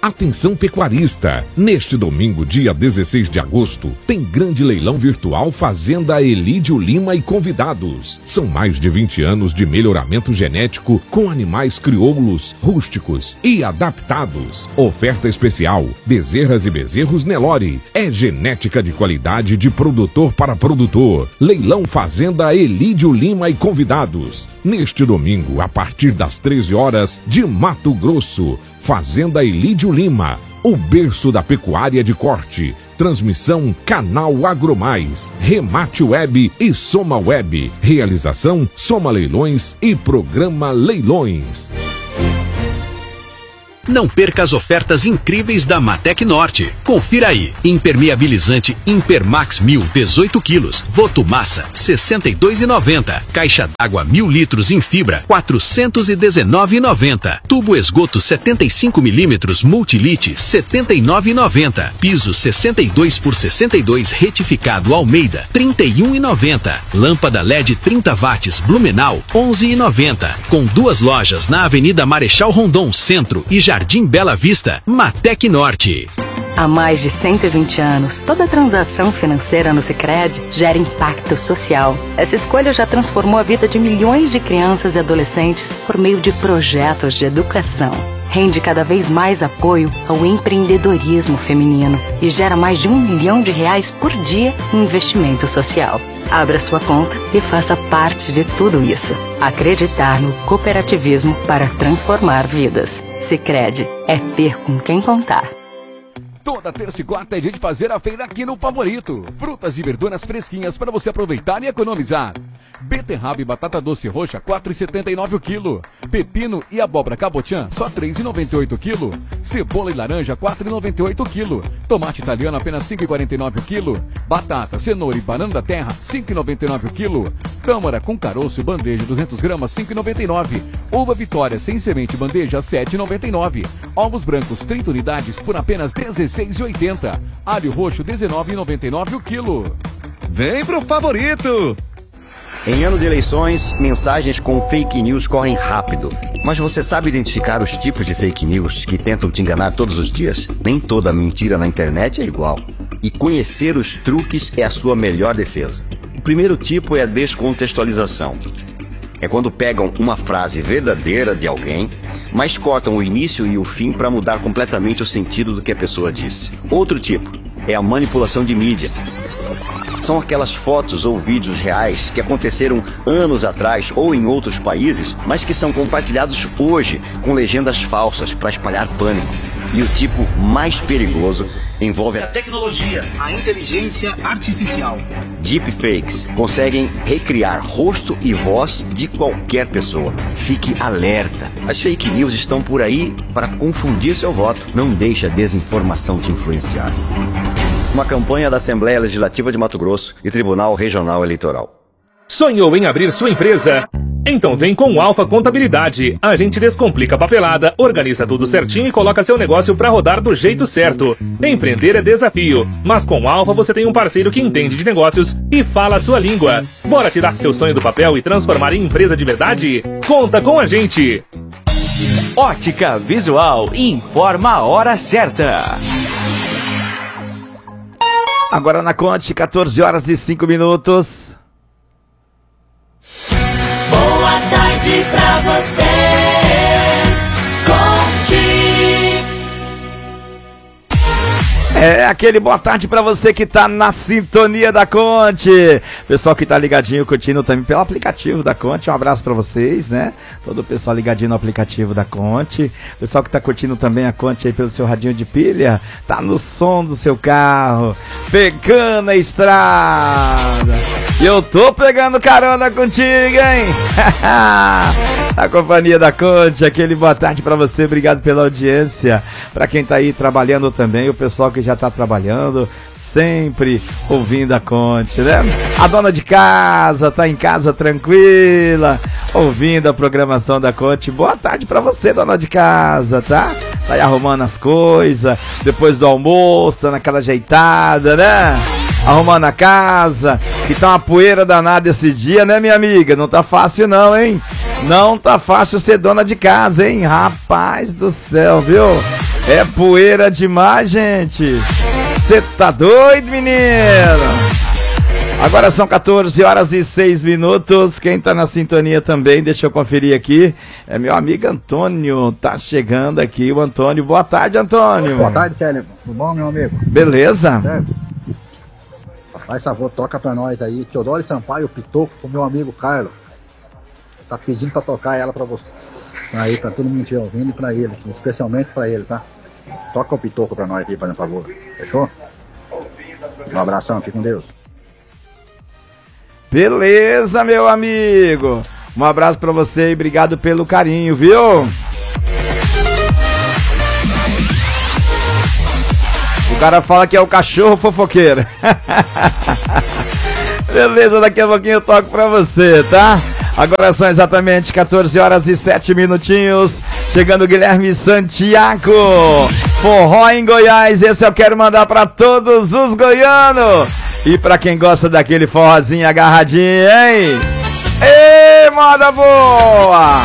Atenção pecuarista! Neste domingo, dia 16 de agosto, tem grande leilão virtual Fazenda Elídio Lima e convidados. São mais de 20 anos de melhoramento genético com animais crioulos, rústicos e adaptados. Oferta especial: bezerras e bezerros Nelore. É genética de qualidade de produtor para produtor. Leilão Fazenda Elídio Lima e convidados. Neste domingo, a partir das 13 horas, de Mato Grosso. Fazenda Elídio Lima, o berço da pecuária de corte. Transmissão Canal Agromais, Remate Web e Soma Web. Realização Soma Leilões e Programa Leilões. Não perca as ofertas incríveis da Matec Norte. Confira aí. Impermeabilizante Impermax 1000, 18 quilos. Votomassa, R$ 62,90. Caixa d'água 1000 litros em fibra, R$ 419,90. Tubo esgoto 75 milímetros Multilite, R$ 79,90. Piso 62 por 62 retificado Almeida, R$ 31,90. Lâmpada LED 30 watts Blumenau, R$ 11,90. Com 2 lojas na Avenida Marechal Rondon Centro e Jardim Bela Vista, Matec Norte. Há mais de 120 anos, toda transação financeira no Sicredi gera impacto social. Essa escolha já transformou a vida de milhões de crianças e adolescentes por meio de projetos de educação. Rende cada vez mais apoio ao empreendedorismo feminino e gera mais de R$ 1 milhão por dia em investimento social. Abra sua conta e faça parte de tudo isso. Acreditar no cooperativismo para transformar vidas. Sicredi é ter com quem contar. Toda terça e quarta é dia de fazer a feira aqui no Favorito. Frutas e verduras fresquinhas para você aproveitar e economizar. Beterraba e batata doce roxa, R$ 4,79 o quilo. Pepino e abóbora cabotiã, só R$ 3,98 o quilo. Cebola e laranja, R$ 4,98 o quilo. Tomate italiano, apenas R$ 5,49 o quilo. Batata, cenoura e banana da terra, R$ 5,99 o quilo. Tâmara com caroço, bandeja 200 gramas, R$ 5,99. Uva Vitória sem semente, bandeja, R$ 7,99. Ovos brancos, 30 unidades, por apenas R$ 16,80. Alho roxo, R$ 19,99 o quilo. Vem pro Favorito! Em ano de eleições, mensagens com fake news correm rápido. Mas você sabe identificar os tipos de fake news que tentam te enganar todos os dias? Nem toda mentira na internet é igual. E conhecer os truques é a sua melhor defesa. O primeiro tipo é a descontextualização. É quando pegam uma frase verdadeira de alguém, mas cortam o início e o fim para mudar completamente o sentido do que a pessoa disse. Outro tipo é a manipulação de mídia. São aquelas fotos ou vídeos reais que aconteceram anos atrás ou em outros países, mas que são compartilhados hoje com legendas falsas para espalhar pânico. E o tipo mais perigoso envolve a tecnologia, a inteligência artificial. Deepfakes conseguem recriar rosto e voz de qualquer pessoa. Fique alerta. As fake news estão por aí para confundir seu voto. Não deixe a desinformação te influenciar. Uma campanha da Assembleia Legislativa de Mato Grosso e Tribunal Regional Eleitoral. Sonhou em abrir sua empresa? Então vem com o Alfa Contabilidade. A gente descomplica a papelada, organiza tudo certinho e coloca seu negócio para rodar do jeito certo. Empreender é desafio, mas com o Alfa você tem um parceiro que entende de negócios e fala a sua língua. Bora tirar seu sonho do papel e transformar em empresa de verdade? Conta com a gente! Ótica Visual informa a hora certa. Agora na Conte, 14 horas e 5 minutos. Boa tarde pra você, Conte. É aquele boa tarde pra você que tá na sintonia da Conte. Pessoal que tá ligadinho, curtindo também pelo aplicativo da Conte. Um abraço pra vocês, né? Todo o pessoal ligadinho no aplicativo da Conte. Pessoal que tá curtindo também a Conte aí pelo seu radinho de pilha. Tá no som do seu carro, pegando a estrada. E eu tô pegando carona contigo, hein? A companhia da Conte, aquele boa tarde pra você, obrigado pela audiência. Pra quem tá aí trabalhando também, o pessoal que já tá trabalhando, sempre ouvindo a Conte, né? A dona de casa, tá em casa tranquila, ouvindo a programação da Conte. Boa tarde pra você, dona de casa, tá? Tá aí arrumando as coisas, depois do almoço, tá naquela ajeitada, né? Arrumando a casa, que tá uma poeira danada esse dia, né, minha amiga? Não tá fácil não, hein? Não tá fácil ser dona de casa, hein? Rapaz do céu, viu? É poeira demais, gente. Você tá doido, menino? Agora são 14h06. Quem tá na sintonia também, deixa eu conferir aqui. É meu amigo Antônio, tá chegando aqui. O Antônio, boa tarde, Antônio. Boa tarde, Célio. Tudo bom, meu amigo? Beleza? Certo? Faz favor, toca pra nós aí. Teodoro Sampaio, Pitoco, pro meu amigo Carlos. Tá pedindo pra tocar ela pra você. Aí, pra todo mundo estiver ouvindo e pra ele. Especialmente pra ele, tá? Toca o Pitoco pra nós aí, por favor. Fechou? Um abração, fique com Deus. Beleza, meu amigo. Um abraço pra você e obrigado pelo carinho, viu? O cara fala que é o cachorro fofoqueiro. Beleza, daqui a pouquinho eu toco pra você, tá? Agora são exatamente 14h07. Chegando o Guilherme Santiago. Forró em Goiás, esse eu quero mandar pra todos os goianos. E pra quem gosta daquele forrozinho agarradinho, hein? Ê, moda boa!